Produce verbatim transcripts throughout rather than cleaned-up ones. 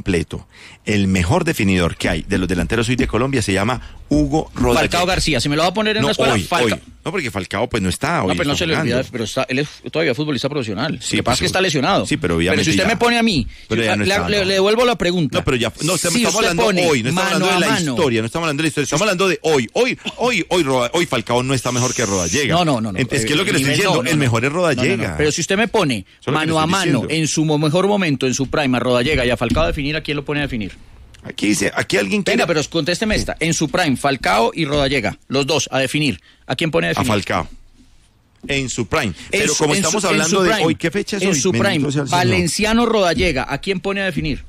completo, el mejor definidor que hay de los delanteros hoy de Colombia se llama Hugo Rodallega. Falcao García, si me lo va a poner en no, una escuela, hoy, Falcao. hoy. No, porque Falcao pues no está hoy. No, pero no se le jugando. olvida, pero está, él es todavía futbolista profesional. Sí, Lo que pasa es que está lesionado. Sí, pero obviamente Pero si usted ya. me pone a mí, Pero ya no le, está, le, no. le devuelvo la pregunta. No, pero ya, no, Si estamos usted hablando pone hoy, no estamos mano hablando de a la mano. historia, no estamos hablando de la historia, estamos hablando de hoy. Hoy, hoy, hoy, Roda, hoy Falcao no está mejor que Rodallega. No, no, no. no. Es que es lo que le estoy Nivel, diciendo, no, no, el no. mejor es Rodallega. No, no, no. Pero si usted me pone Eso es lo que mano le a estoy mano, diciendo. en su mejor momento, en su prime, a Rodallega y a Falcao a definir, ¿a quién lo pone a definir? Aquí dice, aquí alguien quiere... Venga, pero contésteme esta. En su prime, Falcao y Rodallega, los dos, a definir. ¿A quién pone a A definir? Falcao. En su prime. En Pero su- como en estamos su- en hablando su de prime, hoy, ¿qué fecha es en hoy? su Bendito prime, sea el Señor. Valenciano Rodallega, ¿a quién pone a definir?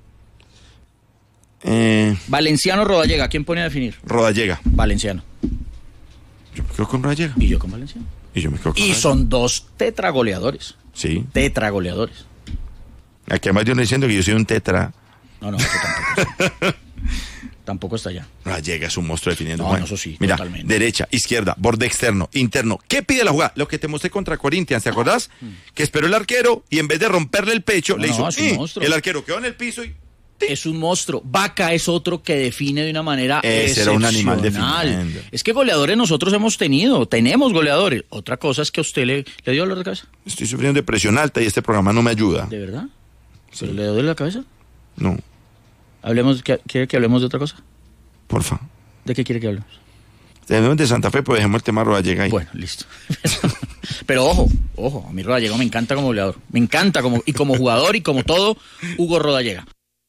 Eh, Valenciano Rodallega, ¿a quién pone a definir? Rodallega. Valenciano. Yo me quedo con Rodallega. Y yo con Valenciano. Y yo me quedo con Y Rodallega. son dos tetragoleadores. Sí. Tetragoleadores. Aquí además yo no diciendo que yo soy un tetra. No, no, eso tampoco está. Tampoco está allá. Rodallega es un monstruo definiendo. No, Bueno, no, eso sí, mira, totalmente. derecha, izquierda, borde externo, interno. ¿Qué pide la jugada? Lo que te mostré contra Corinthians, ¿te acordás? Que esperó el arquero y en vez de romperle el pecho, No, le no, hizo... es un "Eh". monstruo. El arquero quedó en el piso y... Es un monstruo. Vaca es otro que define de una manera Ese era un animal excepcional. definiendo. Es que goleadores nosotros hemos tenido, tenemos goleadores. Otra cosa es que a usted le, le dio dolor de cabeza. Estoy sufriendo de presión alta y este programa no me ayuda. ¿De verdad? ¿Pero le dio dolor de cabeza? No, Hablemos, ¿que- ¿Quiere que hablemos de otra cosa? porfa. ¿De qué quiere que hablemos? Tenemos de Santa Fe, pues dejemos el tema Rodallega ahí. Bueno, listo. Pero ojo, ojo, a mí Rodallega me encanta como goleador. Me encanta como, y como jugador y como todo, Hugo Rodallega.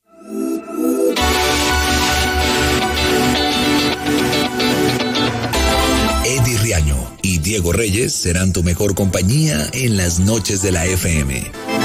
Eddie Riaño y Diego Reyes serán tu mejor compañía en las noches de la F M.